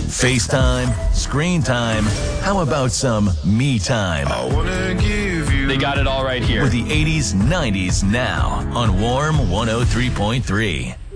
FaceTime, screen time, how about some me time? They got it all right here. With the 80s, 90s now on Warm 103.3.